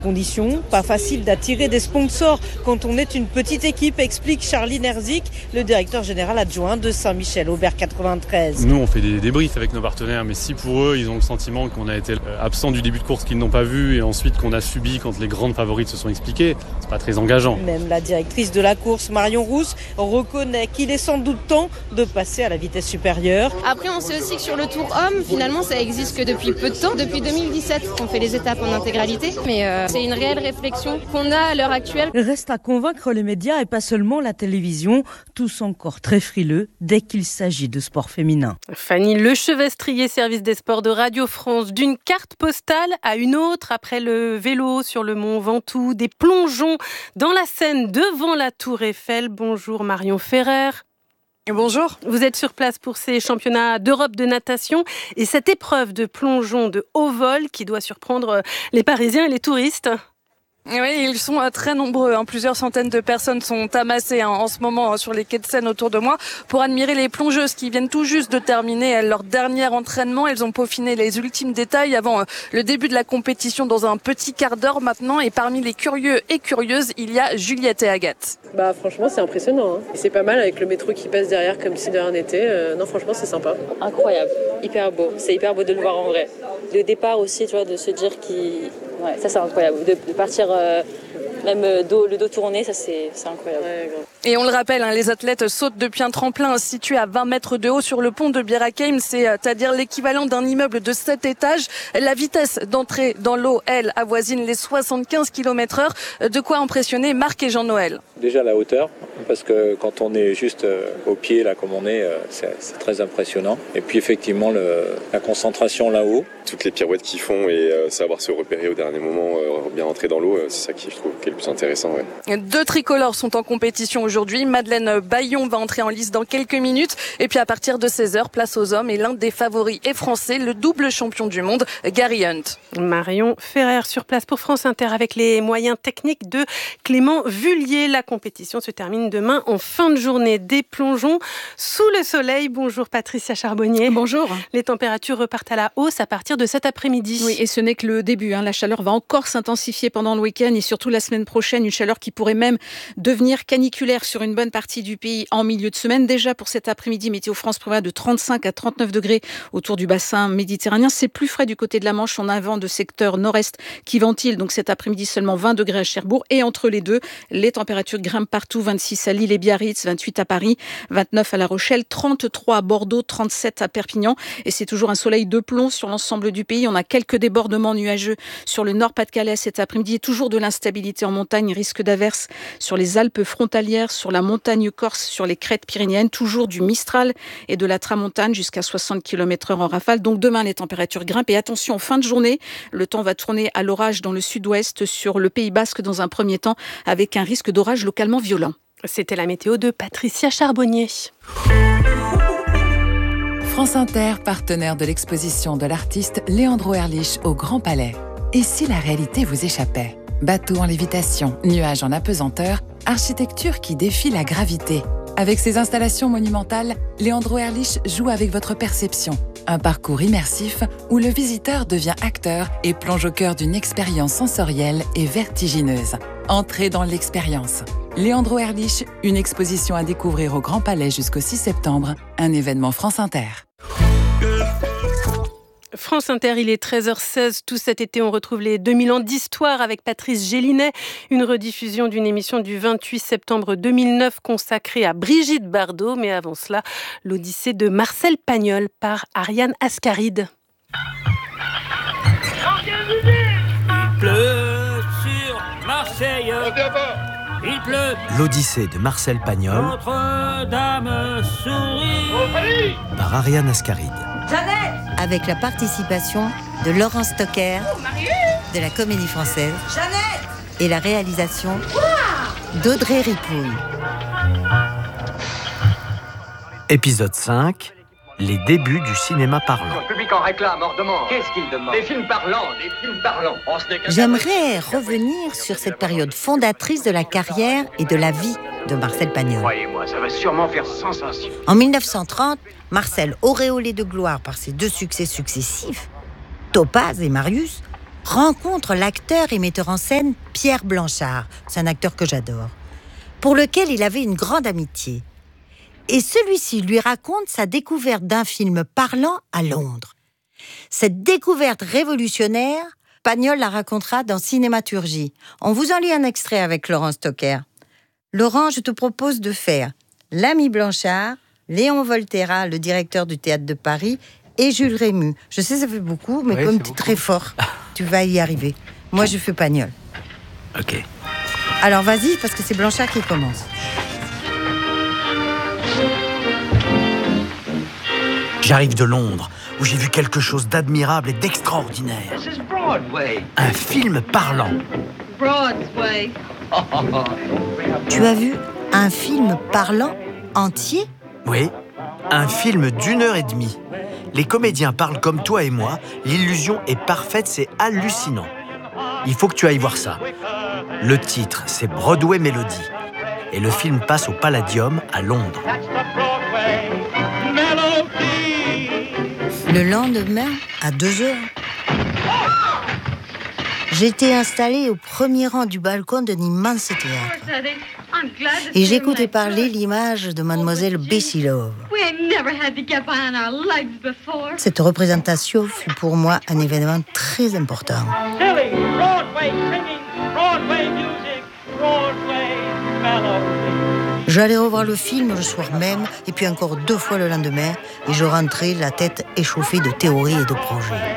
Condition, pas facile d'attirer des sponsors quand on est une petite équipe, explique Charlie Nerzik, le directeur général adjoint de Saint-Michel-Aubert 93. Nous, on fait des débriefs avec nos partenaires, mais si pour eux, ils ont le sentiment qu'on a été absent du début de course, qu'ils n'ont pas vu, et ensuite qu'on a subi quand les grandes favorites se sont expliquées, c'est pas très engageant. Même la directrice de la course, Marion Rousse, reconnaît qu'il est sans doute temps de passer à la vitesse supérieure. Après, on sait aussi que sur le Tour Homme, finalement, ça existe que depuis peu de temps. Depuis 2017, on fait les étapes en intégralité, mais c'est une réelle réflexion qu'on a à l'heure actuelle. Reste à convaincre les médias et pas seulement la télévision, tous encore très frileux dès qu'il s'agit de sport féminin. Fanny Lechevestrier, service des sports de Radio France, d'une carte postale à une autre, après le vélo sur le mont Ventoux, des plongeons dans la Seine devant la Tour Eiffel. Bonjour Marion Ferrer. Bonjour. Vous êtes sur place pour ces championnats d'Europe de natation et cette épreuve de plongeon de haut vol qui doit surprendre les Parisiens et les touristes. Oui, ils sont très nombreux. Plusieurs centaines de personnes sont amassées en ce moment sur les quais de Seine autour de moi pour admirer les plongeuses qui viennent tout juste de terminer leur dernier entraînement. Elles ont peaufiné les ultimes détails avant le début de la compétition dans un petit quart d'heure maintenant. Et parmi les curieux et curieuses, il y a Juliette et Agathe. Franchement, c'est impressionnant. C'est pas mal avec le métro qui passe derrière comme si de rien n'était. Non, franchement, c'est sympa. Incroyable, hyper beau. C'est hyper beau de le voir en vrai. Le départ aussi, tu vois, de se dire qu'il... Ouais, ça c'est incroyable. De partir même le dos tourné, ça c'est incroyable. Ouais, et on le rappelle, les athlètes sautent depuis un tremplin situé à 20 mètres de haut sur le pont de Bir Hakeim, c'est-à-dire l'équivalent d'un immeuble de 7 étages. La vitesse d'entrée dans l'eau, elle, avoisine les 75 km/h. De quoi impressionner Marc et Jean-Noël. Déjà la hauteur, parce que quand on est juste au pied, là comme on est, c'est très impressionnant. Et puis effectivement, la concentration là-haut. Toutes les pirouettes qu'ils font et savoir se repérer au dernier moment, bien rentrer dans l'eau, c'est ça qui je trouve qui est le plus intéressant. Ouais. 2 tricolores sont en compétition aujourd'hui. Madeleine Bayon va entrer en lice dans quelques minutes. Et puis à partir de 16h, place aux hommes. Et l'un des favoris est français, le double champion du monde, Gary Hunt. Marion Ferrer sur place pour France Inter avec les moyens techniques de Clément Vullier. La compétition se termine demain en fin de journée. Des plongeons sous le soleil. Bonjour Patricia Charbonnier. Bonjour. Les températures repartent à la hausse à partir de cet après-midi. Oui, et ce n'est que le début. La chaleur va encore s'intensifier pendant le week-end et surtout la semaine prochaine. Une chaleur qui pourrait même devenir caniculaire sur une bonne partie du pays en milieu de semaine. Déjà pour cet après-midi, Météo France prévoit de 35 à 39 degrés autour du bassin méditerranéen. C'est plus frais du côté de la Manche. On a un vent de secteur nord-est qui ventile. Donc cet après-midi, seulement 20 degrés à Cherbourg. Et entre les deux, les températures grimpent partout. 26 à Lille et Biarritz, 28 à Paris, 29 à La Rochelle, 33 à Bordeaux, 37 à Perpignan. Et c'est toujours un soleil de plomb sur l'ensemble du pays. On a quelques débordements nuageux sur le Nord-Pas-de-Calais cet après-midi. Et toujours de l'instabilité en montagne, risque d'averses sur les Alpes frontalières, sur la montagne corse, sur les crêtes pyrénéennes. Toujours du Mistral et de la Tramontane jusqu'à 60 km/h en rafale. Donc demain, les températures grimpent. Et attention, en fin de journée, le temps va tourner à l'orage dans le sud-ouest sur le Pays Basque dans un premier temps avec un risque d'orage localement violent. C'était la météo de Patricia Charbonnier. France Inter, partenaire de l'exposition de l'artiste Leandro Erlich au Grand Palais. Et si la réalité vous échappait ? Bateau en lévitation, nuages en apesanteur, architecture qui défie la gravité. Avec ses installations monumentales, Leandro Erlich joue avec votre perception. Un parcours immersif où le visiteur devient acteur et plonge au cœur d'une expérience sensorielle et vertigineuse. Entrez dans l'expérience. Leandro Erlich, une exposition à découvrir au Grand Palais jusqu'au 6 septembre, un événement France Inter. France Inter, il est 13h16. Tout cet été, on retrouve les 2000 ans d'histoire avec Patrice Gélinet. Une rediffusion d'une émission du 28 septembre 2009 consacrée à Brigitte Bardot. Mais avant cela, l'Odyssée de Marcel Pagnol par Ariane Ascaride. Il pleut sur Marseille. Il pleut. L'Odyssée de Marcel Pagnol. Notre-Dame sourit. Par Ariane Ascaride. Jeannette, avec la participation de Laurent Stocker, de la Comédie Française, Jeannette, et la réalisation d'Audrey Ripouille. Épisode 5. Les débuts du cinéma parlant. Le public en réclame ardemment. Qu'est-ce qu'il demande ? Des films parlants, des films parlants. J'aimerais revenir sur cette période fondatrice de la carrière et de la vie de Marcel Pagnol. Croyez-moi, ça va sûrement faire sensation. En 1930, Marcel, auréolé de gloire par ses 2 succès successifs, Topaz et Marius, rencontre l'acteur et metteur en scène Pierre Blanchard. C'est un acteur que j'adore, pour lequel il avait une grande amitié. Et celui-ci lui raconte sa découverte d'un film parlant à Londres. Cette découverte révolutionnaire, Pagnol la racontera dans Cinématurgie. On vous en lit un extrait avec Laurent Stocker. Laurent, je te propose de faire l'ami Blanchard, Léon Volterra, le directeur du Théâtre de Paris, et Jules Rému. Je sais, ça fait beaucoup, mais comme tu es très fort, tu vas y arriver. Moi, je fais Pagnol. Ok. Alors vas-y, parce que c'est Blanchard qui commence. J'arrive de Londres, où j'ai vu quelque chose d'admirable et d'extraordinaire. Un film parlant. Broadway. Tu as vu un film parlant entier ? Oui, un film d'1h30. Les comédiens parlent comme toi et moi, l'illusion est parfaite, c'est hallucinant. Il faut que tu ailles voir ça. Le titre, c'est Broadway Melody. Et le film passe au Palladium à Londres. Le lendemain, à 2h, j'étais installée au premier rang du balcon d'un immense théâtre. Et j'écoutais parler l'image de mademoiselle Bessie Love. Cette représentation fut pour moi un événement très important. J'allais revoir le film le soir même, et puis encore 2 fois le lendemain, et je rentrais la tête échauffée de théories et de projets.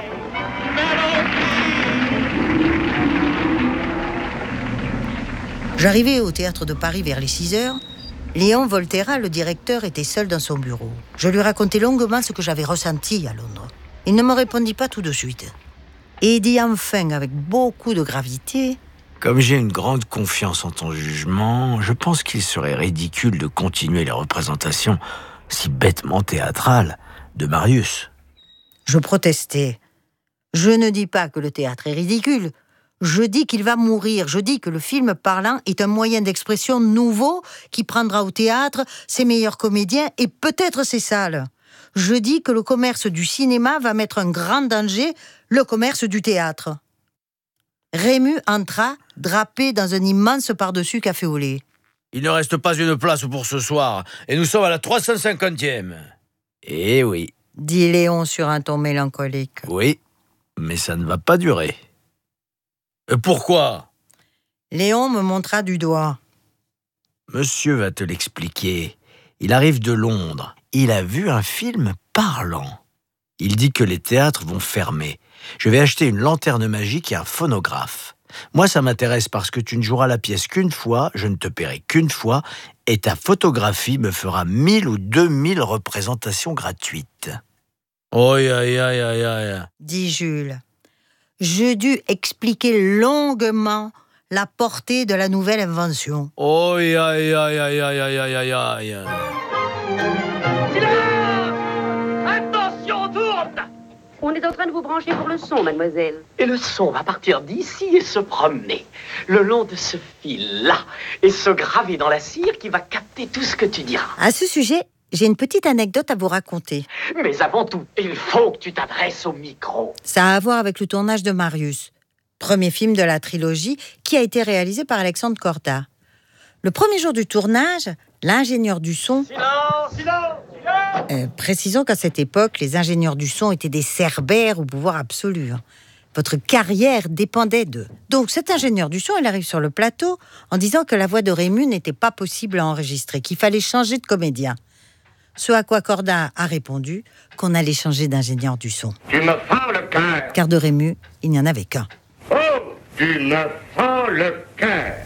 J'arrivais au Théâtre de Paris vers les 6h. Léon Volterra, le directeur, était seul dans son bureau. Je lui racontais longuement ce que j'avais ressenti à Londres. Il ne me répondit pas tout de suite. Et dit enfin, avec beaucoup de gravité... Comme j'ai une grande confiance en ton jugement, je pense qu'il serait ridicule de continuer les représentations si bêtement théâtrales de Marius. Je protestais. Je ne dis pas que le théâtre est ridicule. Je dis qu'il va mourir. Je dis que le film parlant est un moyen d'expression nouveau qui prendra au théâtre ses meilleurs comédiens et peut-être ses salles. Je dis que le commerce du cinéma va mettre en grand danger le commerce du théâtre. Rému entra, drapé dans un immense par-dessus café au lait. Il ne reste pas une place pour ce soir, et nous sommes à la 350e. Eh oui, dit Léon sur un ton mélancolique. Oui, mais ça ne va pas durer. Pourquoi ? Léon me montra du doigt. Monsieur va te l'expliquer. Il arrive de Londres. Il a vu un film parlant. Il dit que les théâtres vont fermer. Je vais acheter une lanterne magique et un phonographe. Moi, ça m'intéresse parce que tu ne joueras la pièce qu'une fois, je ne te paierai qu'une fois, et ta photographie me fera 1000 ou 2000 représentations gratuites. Oh, ya, dit Jules. Je dus expliquer longuement la portée de la nouvelle invention. Oh, ya. Attention, tourne! On est en train de vous brancher pour le son, mademoiselle. Et le son va partir d'ici et se promener le long de ce fil-là et se graver dans la cire qui va capter tout ce que tu diras. À ce sujet, j'ai une petite anecdote à vous raconter. Mais avant tout, il faut que tu t'adresses au micro. Ça a à voir avec le tournage de Marius, premier film de la trilogie qui a été réalisé par Alexandre Corda. Le premier jour du tournage, l'ingénieur du son... précisons qu'à cette époque, les ingénieurs du son étaient des cerbères au pouvoir absolu. Votre carrière dépendait d'eux. Donc cet ingénieur du son, il arrive sur le plateau en disant que la voix de Rému n'était pas possible à enregistrer, qu'il fallait changer de comédien. Ce à quoi Corda a répondu qu'on allait changer d'ingénieur du son. Tu me fends le cœur. Car de Rému, il n'y en avait qu'un. Oh, tu me fends le cœur.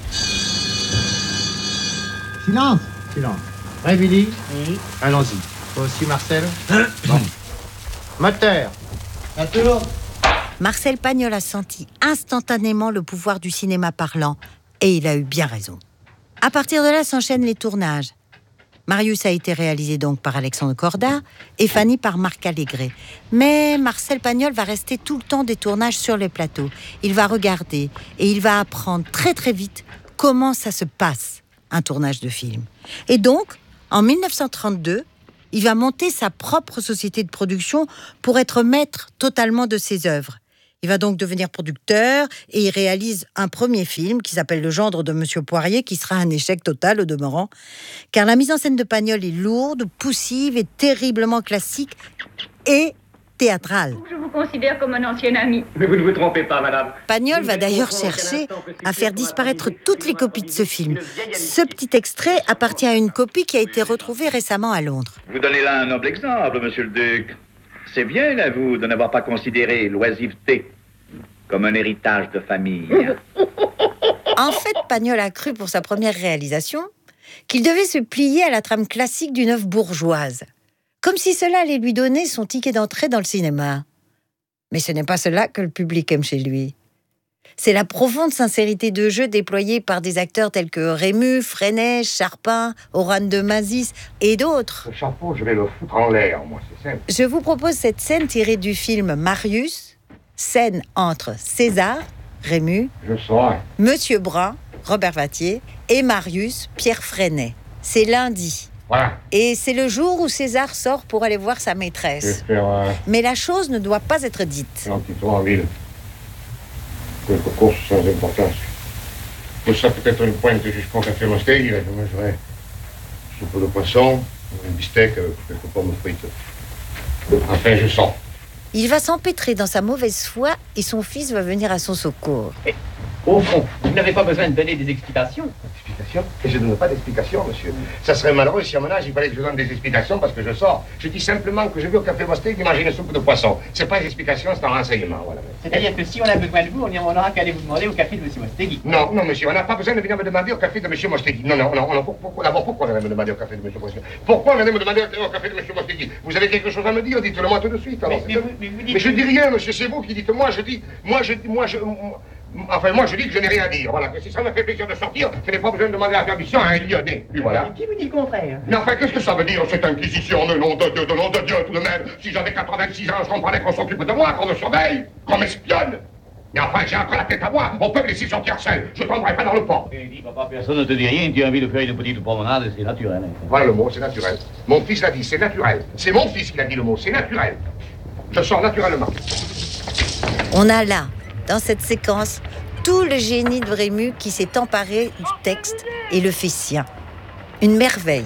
Silence. Ouais, Billy. Oui. Allons-y. Toi aussi, Marcel. Bon. Moteur. À tour. Marcel Pagnol a senti instantanément le pouvoir du cinéma parlant, et il a eu bien raison. À partir de là s'enchaînent les tournages. Marius a été réalisé donc par Alexandre Corda et Fanny par Marc Allégret. Mais Marcel Pagnol va rester tout le temps des tournages sur les plateaux. Il va regarder et il va apprendre très très vite comment ça se passe, un tournage de film. Et donc, en 1932, il va monter sa propre société de production pour être maître totalement de ses œuvres. Il va donc devenir producteur et il réalise un premier film qui s'appelle Le gendre de Monsieur Poirier, qui sera un échec total au demeurant, car la mise en scène de Pagnol est lourde, poussive et terriblement classique et théâtrale. Je vous considère comme un ancien ami. Mais vous ne vous trompez pas, madame. Pagnol va d'ailleurs chercher à faire disparaître toutes les copies de ce film. Ce petit extrait appartient à une copie qui a été retrouvée récemment à Londres. Vous donnez là un noble exemple, monsieur le duc. C'est bien, à vous, de n'avoir pas considéré l'oisiveté comme un héritage de famille. En fait, Pagnol a cru pour sa première réalisation qu'il devait se plier à la trame classique d'une œuvre bourgeoise, comme si cela allait lui donner son ticket d'entrée dans le cinéma. Mais ce n'est pas cela que le public aime chez lui. C'est la profonde sincérité de jeu déployée par des acteurs tels que Rému, Freinet, Charpin, Oran de Mazis et d'autres. Ce chapeau, je vais le foutre en l'air, moi, c'est simple. Je vous propose cette scène tirée du film Marius, scène entre César, Rému, Monsieur Brun, Robert Vattier, et Marius, Pierre Freinet. C'est lundi. Voilà. Et c'est le jour où César sort pour aller voir sa maîtresse. Mais la chose ne doit pas être dite. Un petit tour en ville. Quelques courses sans importance. Pour ça, peut-être une pointe jusqu'au café Mosteghi. Je mangerai soupe de poisson, un bistec, quelques pommes frites. Enfin, je sens. Il va s'empêtrer dans sa mauvaise foi et son fils va venir à son secours. Au fond, vous n'avez pas besoin de donner des explications. Explications? Et je ne donne pas d'explications, monsieur. Ça serait malheureux si à mon âge, il fallait que je donne des explications parce que je sors. Je dis simplement que je vais au café Mosteghi manger une soupe de poisson. C'est pas une explication, c'est un renseignement, voilà. C'est-à-dire que si on a besoin de vous, on n'aura qu'à aller vous demander au café de monsieur Mosteghi. Non, non, monsieur, on n'a pas besoin de venir me demander au café de monsieur Mosteghi. Non, d'abord, pourquoi vous allez me demander au café de monsieur Mosteghi? Pourquoi vous allez me demander au café de monsieur Mosteghi? Vous avez quelque chose à me dire, dites-le moi tout de suite. Alors, mais je dis rien, monsieur, c'est vous qui dites moi, je dis que je n'ai rien à dire. Voilà, que si ça me fait plaisir de sortir, je n'ai pas besoin de demander la permission à un lyonnais. Puis voilà. Qui vous dit le contraire? Mais enfin, qu'est-ce que ça veut dire, cette inquisition, de nom de Dieu, tout de même? Si j'avais 86 ans, je comprenais qu'on s'occupe de moi, qu'on me surveille, qu'on m'espionne. Mais enfin, j'ai encore la tête à moi, on peut me laisser sortir seul, je tomberai pas dans le port. Dis, papa, personne ne te dit rien, tu as envie de faire une petite promenade, c'est naturel. Hein. Voilà le mot, c'est naturel. Mon fils l'a dit, c'est naturel. C'est mon fils qui a dit le mot, c'est naturel. Je sors naturellement. On a là, dans cette séquence, tout le génie de Rému qui s'est emparé du texte et le fait sien. Une merveille.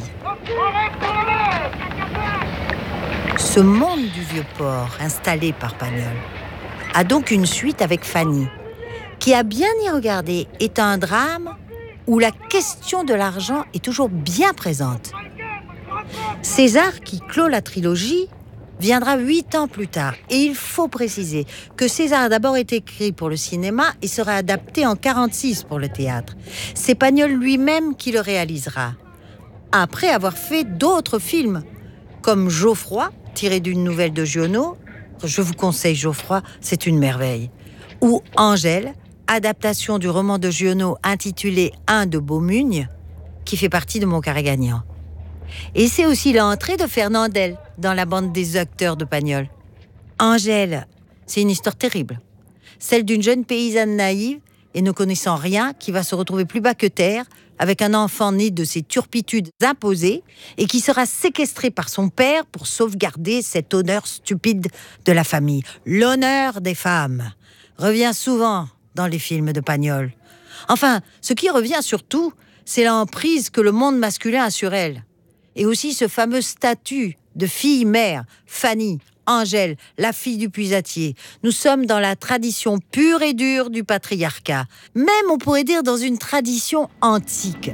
Ce monde du Vieux-Port, installé par Pagnol, a donc une suite avec Fanny, qui, à bien y regarder, est un drame où la question de l'argent est toujours bien présente. César, qui clôt la trilogie, viendra 8 ans plus tard. Et il faut préciser que César a d'abord été écrit pour le cinéma et sera adapté en 1946 pour le théâtre. C'est Pagnol lui-même qui le réalisera, après avoir fait d'autres films, comme Geoffroy, tiré d'une nouvelle de Giono. Je vous conseille Geoffroy, c'est une merveille. Ou Angèle, adaptation du roman de Giono intitulé Un de Beaumugne, qui fait partie de Mon Carré Gagnant. Et c'est aussi l'entrée de Fernandel dans la bande des acteurs de Pagnol. Angèle, c'est une histoire terrible. Celle d'une jeune paysanne naïve et ne connaissant rien qui va se retrouver plus bas que terre avec un enfant né de ses turpitudes imposées et qui sera séquestré par son père pour sauvegarder cet honneur stupide de la famille. L'honneur des femmes revient souvent dans les films de Pagnol. Enfin, ce qui revient surtout, c'est l'emprise que le monde masculin a sur elle. Et aussi ce fameux statut de fille-mère, Fanny, Angèle, la fille du puisatier. Nous sommes dans la tradition pure et dure du patriarcat. Même, on pourrait dire, dans une tradition antique.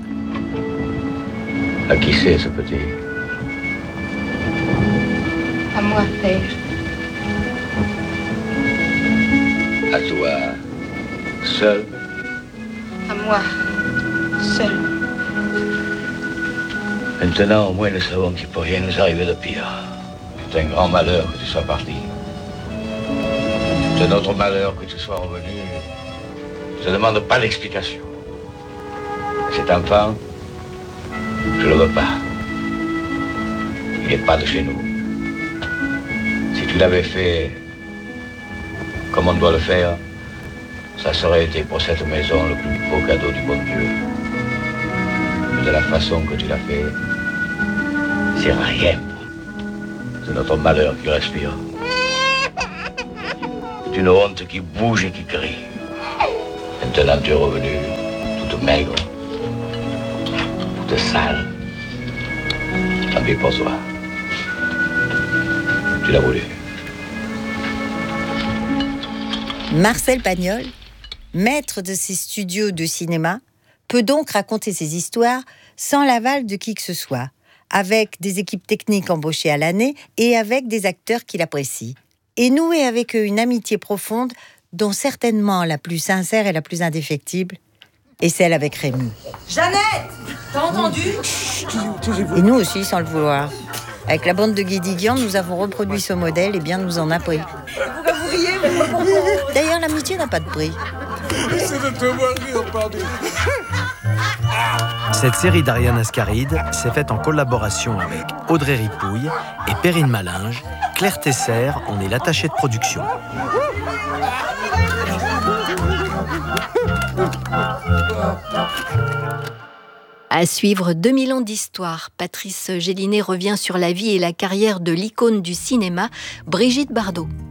À qui c'est, ce petit? À moi, père. À toi, seul? À moi, seul. Maintenant, au moins, nous savons qu'il ne peut rien nous arriver de pire. C'est un grand malheur que tu sois parti. C'est notre malheur que tu sois revenu. Je ne demande pas d'explication. Cet enfant, je ne le veux pas. Il n'est pas de chez nous. Si tu l'avais fait comme on doit le faire, ça serait été pour cette maison le plus beau cadeau du bon Dieu. Mais de la façon que tu l'as fait, c'est rien. C'est notre malheur qui respire. Tu une honte qui bouge et qui crie. Maintenant tu es revenue, toute maigre, toute sale. Tant pis pour toi. Tu l'as voulu. Marcel Pagnol, maître de ces studios de cinéma, peut donc raconter ses histoires sans l'aval de qui que ce soit, avec des équipes techniques embauchées à l'année et avec des acteurs qu'il apprécie. Et nouer avec eux une amitié profonde dont certainement la plus sincère et la plus indéfectible est celle avec Rémi. Jeannette, t'as entendu? Et nous aussi, sans le vouloir. Avec la bande de Guédiguian, nous avons reproduit ce modèle et bien nous en a pris. Pourquoi vous riez? D'ailleurs, l'amitié n'a pas de prix. C'est de te voir rire, pardon. Cette série d'Ariane Ascaride s'est faite en collaboration avec Audrey Ripouille et Perrine Malinge. Claire Tesser en est l'attachée de production. À suivre 2000 ans d'histoire, Patrice Gélinet revient sur la vie et la carrière de l'icône du cinéma, Brigitte Bardot.